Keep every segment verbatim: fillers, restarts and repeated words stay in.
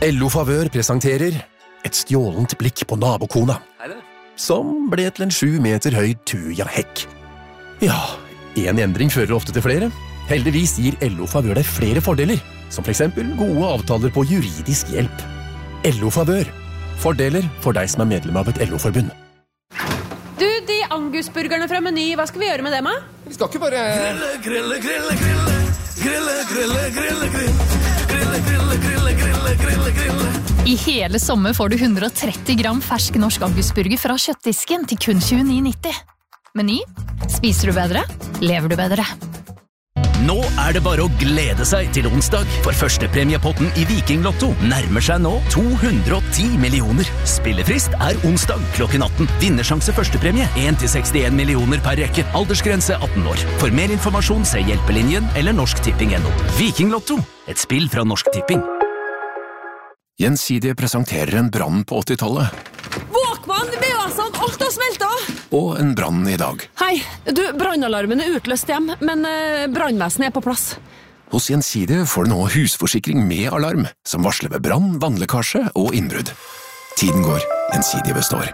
L O Favør presenterer et stjålent blikk på nabokona, som ble til en sju meter høy tuja hekk. Ja, en endring fører ofte til flere. Heldigvis gir L O Favør deg flere fordeler, som for eksempel gode avtaler på juridisk hjelp. L O Favør. Fordeler for deg som er medlem av et L O-forbund. Du, de angusburgerne fra Meny, hva skal vi gjøre med dem, da? Vi skal ikke bare... Grille, grille, grille, grille. Grille, grille, grille, grille. Grille, grille, grille, grille, grille, grille. I hele sommer får du hundre og tretti gram fersk norsk angusburger fra kjøttdisken til kun tjueni nitti. Meny. Spiser du bedre? Lever du bedre? Nå er det bare å glede seg til onsdag, for førstepremiepotten i Viking Lotto nærmer seg nå to hundre og ti millioner. Spillefrist er onsdag klokken atten. Vinnersjanse førstepremie en til sekstien millioner per rekke. Aldersgrense atten år. For mer informasjon se Hjelpelinjen eller Norsk Tipping punktum no. Viking Lotto, et spill fra Norsk Tipping. Gjensidige presenterer en brann på åttitallet. Våkmann, det er sånn, alt har smeltet! Og en brann i dag. Hei, du, brannalarmen er utløst hjem, men eh, brannvesenet er på plass. Hos Gjensidige får du nå husforsikring med alarm, som varsler ved brann, vannlekkasje og innbrudd. Tiden går, Gjensidige består.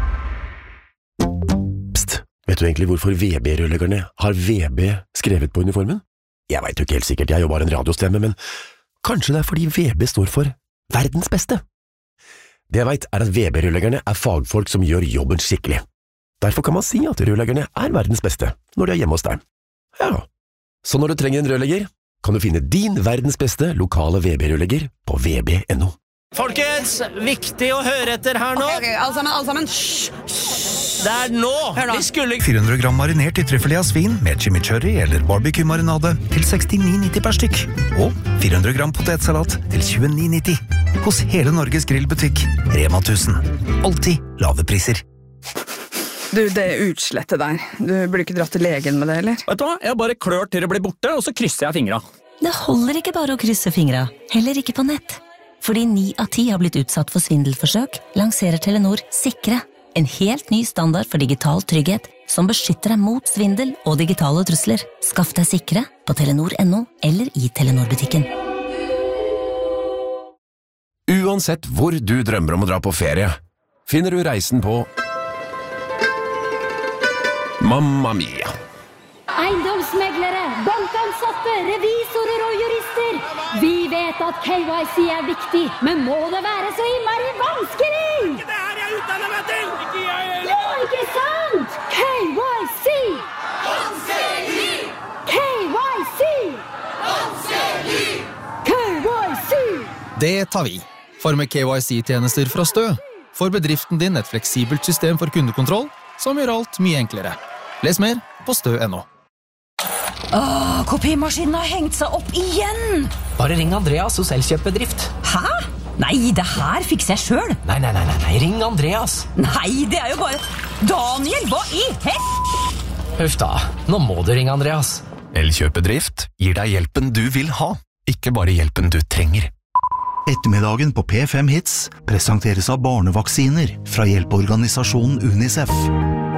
Psst, vet du egentlig hvorfor V B-rørleggerne har V B skrevet på uniformen? Jeg vet jo ikke helt sikkert, jeg er jo bare en radiostemme, men kanskje det er fordi V B står for verdens beste. Det jeg vet er at V B-rørleggerne er fagfolk som gjør jobben skikkelig. Derfor kan man si at rørleggerne er verdens beste når de er hjemme hos deg. Ja, så når du trenger en rørlegger, kan du finne din verdens beste lokale V B-rørlegger på v b punktum no. Folkens, viktig å høre etter her nå. Ok, ok, alle sammen, alle sammen. Shh, shh. Det er nå. Hør nå. Vi skulle... fire hundre gram marinert i trøffelé av svin med chimichurri eller barbecue-marinade til sekstini nitti per stykk. Og fire hundre gram potetsalat til tjueni nitti. Hos hele Norges grillbutikk, Rema tusen. Alltid lave priser. Du, det er utslettet der. Du burde ikke dratt til legen med det, eller? Vet du hva? Jeg bare klør til det blir borte, og så krysser jeg fingra. Det holder ikke bare å krysse fingra, heller ikke på nett. Fordi ni av ti har blitt utsatt for svindelforsøk, lanserer Telenor Sikre, en helt ny standard for digital trygghet som beskytter deg mot svindel og digitale trusler. Skaff deg Sikre på telenor punktum no eller i Telenor-butikken. Uansett hvor du drømmer om å dra på ferie, finner du reisen på Mamma Mia. Eiendomsmeglere, bankansatte, revisorer og jurister. Vi vet at K Y C er viktig, men må det være så innmari vanskelig? Ikke det her jeg utdanner meg til! Ikke jeg heller! Ja, ikke sant? K Y C! Vanskelig! K Y C! Vanskelig! K Y C! Det tar vi. For med K Y C-tjenester fra Stø får bedriften din et fleksibelt system for kundekontroll som gjør alt mye enklere. Les mer på stø punktum no. Åh, kopimaskinen har hengt seg opp igjen! Bare ring Andreas hos Elkjøp-bedrift. Hæ? Nei, det her fikser jeg selv. Nei, nei, nei, nei, ring Andreas. Nei, det er jo bare... Daniel, hva i hett? Huff da, nå må du ringe Andreas. Elkjøp-bedrift gir deg hjelpen du vil ha, ikke bare hjelpen du trenger. Ettermiddagen på P fem Hits presenteres av barnevaksiner fra hjelpeorganisasjonen UNICEF.